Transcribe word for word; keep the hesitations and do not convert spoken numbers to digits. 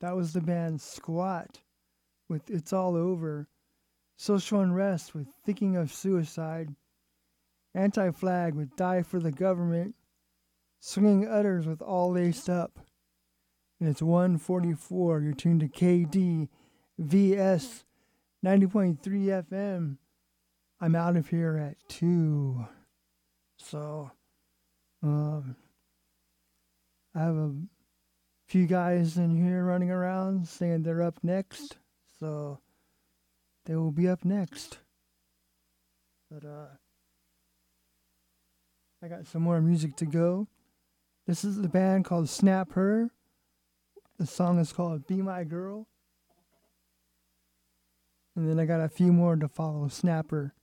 That was the band Squat with It's All Over, Social Unrest with Thinking of Suicide, Anti-Flag with Die for the Government, Swinging Utters with All Laced Up. And it's one forty-four. You're tuned to K D V S ninety point three F M. I'm out of here at two. So, um, I have a few guys in here running around saying they're up next. So, they will be up next. But, uh, I got some more music to go. This is the band called Snap Her. The song is called Be My Girl. And then I got a few more to follow. Snapper.